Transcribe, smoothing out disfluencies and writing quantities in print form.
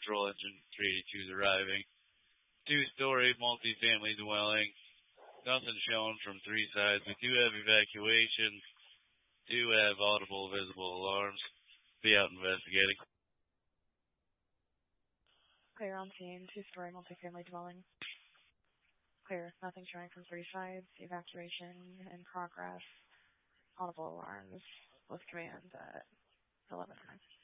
Patrol Engine 382 is arriving. Two-story multi-family dwelling. Nothing shown from three sides. We do have evacuation. Do have audible visible alarms. Be out investigating. Clear on scene. Two-story multi-family dwelling. Clear. Nothing showing from three sides. Evacuation in progress. Audible alarms with command at 11:09.